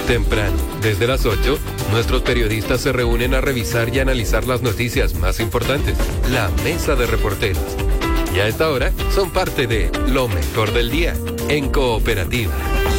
Temprano, desde las 8, nuestros periodistas se reúnen a revisar y analizar las noticias más importantes. La Mesa de Reporteros. Y a esta hora son parte de lo mejor del día en Cooperativa.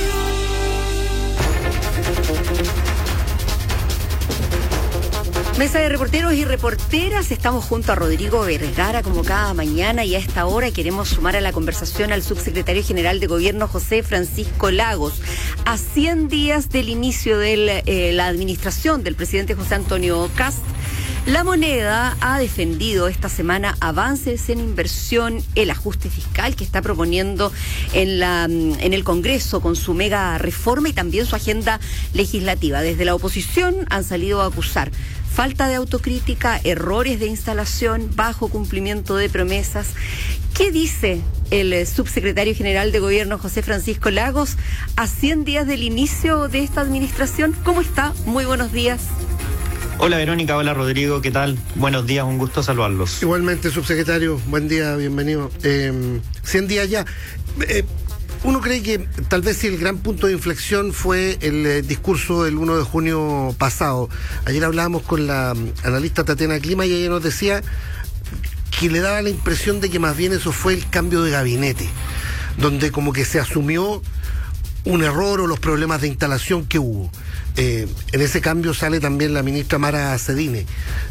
Mesa de reporteros y reporteras, estamos junto a Rodrigo Vergara como cada mañana y a esta hora queremos sumar a la conversación al subsecretario general de Gobierno José Francisco Lagos. A 100 días del inicio de la administración del presidente José Antonio Kast, La Moneda ha defendido esta semana avances en inversión, el ajuste fiscal que está proponiendo en el Congreso con su mega reforma y también su agenda legislativa. Desde la oposición han salido a acusar falta de autocrítica, errores de instalación, bajo cumplimiento de promesas. ¿Qué dice el subsecretario general de Gobierno José Francisco Lagos a 100 días del inicio de esta administración? ¿Cómo está? Muy buenos días. Hola Verónica, hola Rodrigo, ¿qué tal? Buenos días, un gusto saludarlos. Igualmente, subsecretario, buen día, bienvenido. 100 días ya. Uno cree que tal vez si el gran punto de inflexión fue el discurso del 1 de junio pasado. Ayer hablábamos con la analista Tatiana Clima y ella nos decía que le daba la impresión de que más bien eso fue el cambio de gabinete, donde como que se asumió un error o los problemas de instalación que hubo. En ese cambio sale también la ministra Mara Cedine.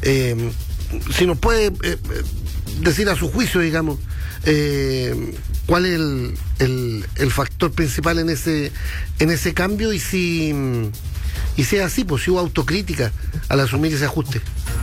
Si nos puede decir a su juicio, digamos, cuál es el factor principal en ese cambio y si es así, pues si hubo autocrítica al asumir ese ajuste.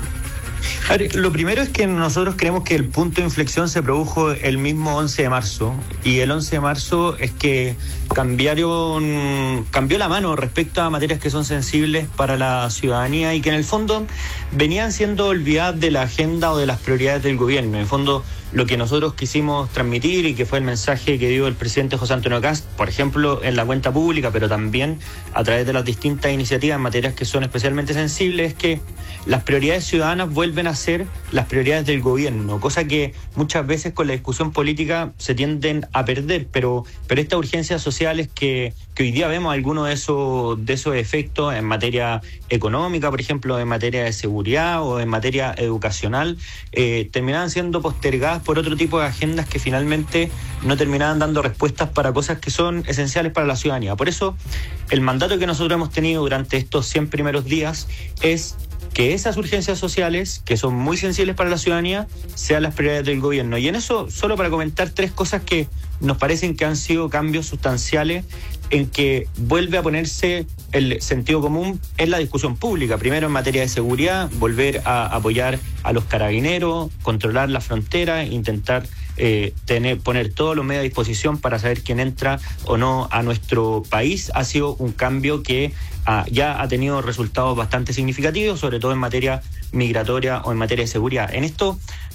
A ver, lo primero es que nosotros creemos que el punto de inflexión se produjo el mismo 11 de marzo y el 11 de marzo es que cambió la mano respecto a materias que son sensibles para la ciudadanía y que en el fondo venían siendo olvidadas de la agenda o de las prioridades del gobierno. En el fondo, lo que nosotros quisimos transmitir y que fue el mensaje que dio el presidente José Antonio Kast, por ejemplo, en la cuenta pública, pero también a través de las distintas iniciativas en materias que son especialmente sensibles, es que las prioridades ciudadanas vuelven a ser las prioridades del gobierno, cosa que muchas veces con la discusión política se tienden a perder, pero estas urgencias sociales que hoy día vemos algunos de esos efectos en materia económica, por ejemplo, en materia de seguridad o en materia educacional, terminaban siendo postergadas por otro tipo de agendas que finalmente no terminaban dando respuestas para cosas que son esenciales para la ciudadanía. Por eso, el mandato que nosotros hemos tenido durante estos 100 primeros días es que esas urgencias sociales, que son muy sensibles para la ciudadanía, sean las prioridades del gobierno. Y en eso, solo para comentar 3 cosas que nos parecen que han sido cambios sustanciales en que vuelve a ponerse el sentido común en la discusión pública. Primero, en materia de seguridad, volver a apoyar a los carabineros, controlar la frontera, intentar poner todos los medios a disposición para saber quién entra o no a nuestro país. Ha sido un cambio que ya ha tenido resultados bastante significativos, sobre todo en materia migratoria o en materia de seguridad. En esto